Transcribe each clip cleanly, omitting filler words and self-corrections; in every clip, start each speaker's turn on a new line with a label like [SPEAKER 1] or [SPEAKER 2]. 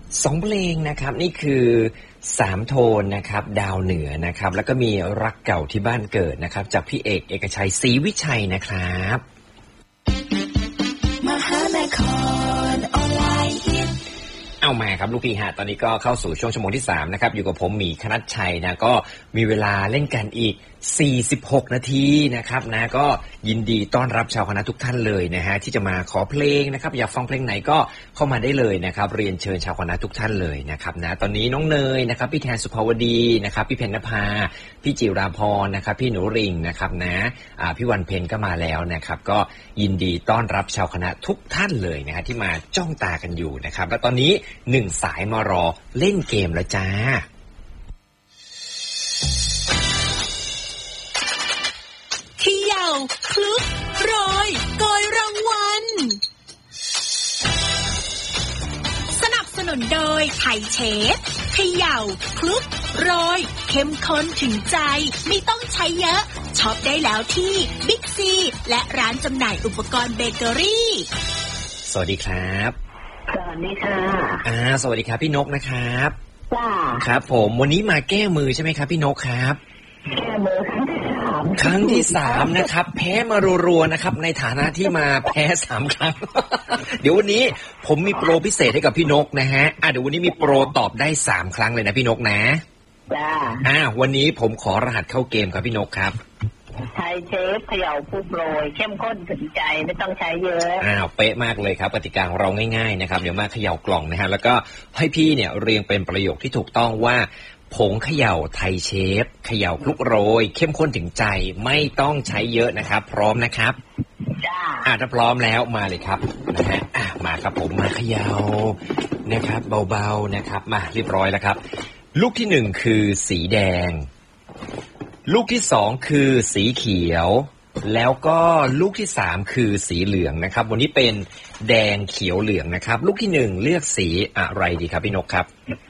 [SPEAKER 1] 2 เพลงนะครับนี่คือ3 โทนนะครับดาวเหนือนะครับแล้วก็มีรักเก่าที่บ้านเกิดนะครับจากพี่เอกชัยศรีวิชัยนะครับมหานครออนไลน์เอามาครับลูกพี่ฮะตอนนี้ก็เข้าสู่ช่วงชั่วโมงที่3นะครับอยู่กับผมหมีคณัฐชัยนะก็มีเวลาเล่นกันอีก46 นาทีนะครับนะก็ยินดีต้อนรับชาวคณะทุกท่านเลยนะฮะที่จะมาขอเพลงนะครับอยากฟังเพลงไหนก็เข้ามาได้เลยนะครับเรียนเชิญชาวคณะทุกท่านเลยนะครับนะตอนนี้น้องเนยนะครับพี่แทนสุภาวดีนะครับพี่เพญนภาพี่จิราพรนะครับพี่หนูริ่งนะครับนะพี่วันเพ็ญก็มาแล้วนะครับก็ยินดีต้อนรับชาวคณะทุกท่านเลยนะฮะที่มาจ้องตากันอยู่นะครับและตอนนี้1 สายมารอเล่นเกมแล้วจ้า
[SPEAKER 2] เขย่าคลุกโรยโกยรางวัลสนับสนุนโดยไทยเชฟเขย่าคลุกโรยเข้มข้นถึงใจไม่ต้องใช้เยอะช็อปได้แล้วที่บิ๊กซีและร้านจำหน่ายอุปกรณ์เบเกอรี่
[SPEAKER 1] สวัสดีครับ
[SPEAKER 3] สวัสดีค่ะ
[SPEAKER 1] สวัสดีครับพี่นกนะครับ
[SPEAKER 3] จ้า
[SPEAKER 1] ครับผมวันนี้มาแก้มือใช่ไหมครับพี่นกครับ
[SPEAKER 3] แก้มือ
[SPEAKER 1] ครั้งที่ 3นะครับแพ้มารัวๆนะครับในฐานะที่มาแพ้3 ครั้ง เดี๋ยววันนี้ผมมีโปรพิเศษให้กับพี่นกนะฮะเดี๋ยววันนี้มีโปรตอบได้3 ครั้งเลยนะพี่นกนะ
[SPEAKER 3] จ้า
[SPEAKER 1] วันนี้ผมขอรหัสเข้าเกมครับพี่นกครับ
[SPEAKER 3] ไทยเชฟเขย่าคลุกโรยเข้มข้นถึงใจไม่ต้องใช้เยอะ
[SPEAKER 1] เป๊ะมากเลยครับกติกาของเราง่ายๆนะครับเดี๋ยวมาเขย่ากล่องนะฮะแล้วก็ให้พี่เนี่ยเรียงเป็นประโยคที่ถูกต้องว่าผงเขย่าไทยเชฟเขย่าคลุกโรยเข้มข้นถึงใจไม่ต้องใช้เยอะนะครับพร้อมนะครับ
[SPEAKER 3] จ้า
[SPEAKER 1] ถ้าพร้อมแล้วมาเลยครับนะฮะมาครับผมมาเขย่านะครับเบาๆนะครับมาเรียบร้อยแล้วครับลูกที่1คือสีแดงลูกที่2คือสีเขียวแล้วก็ลูกที่3คือสีเหลืองนะครับวันนี้เป็นแดงเขียวเหลืองนะครับลูกที่1เลือกสีอะไรดีครับพี่นกครับ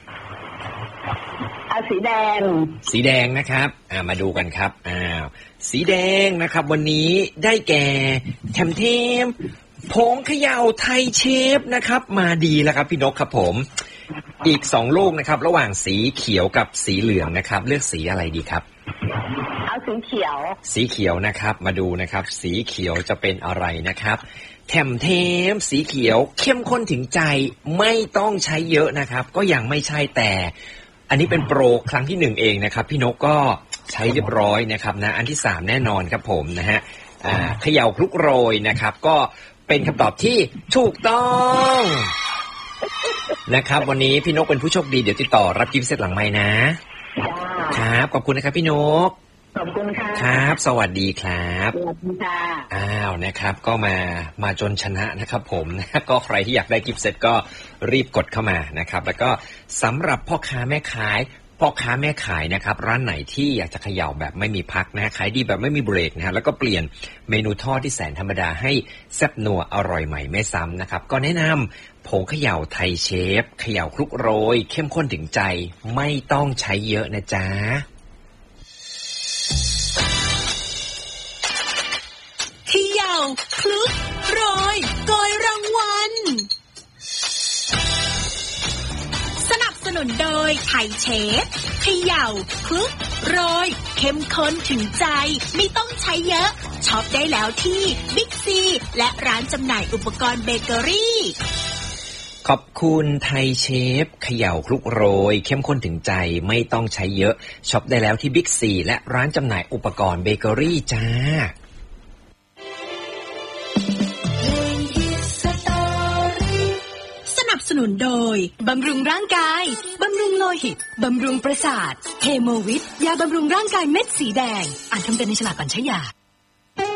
[SPEAKER 3] สีแ
[SPEAKER 1] ดงนะครับมาดูกันครับสีแดงนะครับวันนี้ได้แก่แถมผงเขย่าไทยเชฟนะครับมาดีแล้วครับพี่นกครับผมอีก2 ลูกนะครับระหว่างสีเขียวกับสีเหลืองนะครับเลือกสีอะไรดีครับ
[SPEAKER 3] เอาสีเขี
[SPEAKER 1] ยวนะครับมาดูนะครับสีเขียวจะเป็นอะไรนะครับแถมสีเขียวเข้มข้นถึงใจไม่ต้องใช้เยอะนะครับก็ยังไม่ใช่แต่อันนี้เป็นโปรครั้งที่1เองนะครับพี่นกก็ใช้เรียบร้อยนะครับนะอันที่3แน่นอนครับผมนะฮะเขย่าคลุกโรยนะครับก็เป็นคำตอบที่ถูกต้องนะครับวันนี้พี่นกเป็นผู้โชคดีเดี๋ยวติดต่อรับกิฟต์เซตหลังไมค์นะครับขอบคุณนะครับพี่นก
[SPEAKER 3] ขอบคุณค่ะ
[SPEAKER 1] ครับสวัสดีครับ
[SPEAKER 3] สวัสดีค่ะ
[SPEAKER 1] นะครับก็มาจนชนะนะครับผมนะก็ใครที่อยากได้กิฟต์เซตก็รีบกดเข้ามานะครับแล้วก็สำหรับพ่อค้าแม่ขายนะครับร้านไหนที่อยากจะเขย่าแบบไม่มีพักนะขายดีแบบไม่มีเบรกนะฮะแล้วก็เปลี่ยนเมนูทอดที่แสนธรรมดาให้แซ่บนัวอร่อยใหม่ไม่ซ้ำนะครับก็แนะนำผงเขย่าไทยเชฟเขย่าคลุกโรยเข้มข้นถึงใจไม่ต้องใช้เยอะนะจ๊ะ
[SPEAKER 2] เขย่าคลุกโรยโกยรางวัลสนับสนุนโดยไทยเชฟเขย่าคลุกโรยเข้มข้นถึงใจไม่ต้องใช้เยอะช็อปได้แล้วที่บิ๊กซีและร้านจำหน่ายอุปกรณ์เบเกอรี่
[SPEAKER 1] ขอบคุณไทยเชฟเขย่าคลุกโรยเข้มข้นถึงใจไม่ต้องใช้เยอะช็อปได้แล้วที่บิ๊กซีและร้านจำหน่ายอุปกรณ์เบเกอรี่จ้า
[SPEAKER 2] สนับสนุนโดยบำรุงร่างกายบำรุงโลหิตบำรุงประสาทเฮโมวิทยาบำรุงร่างกายเม็ดสีแดงอ่านคำเตือนในฉลากก่อนใช้ยา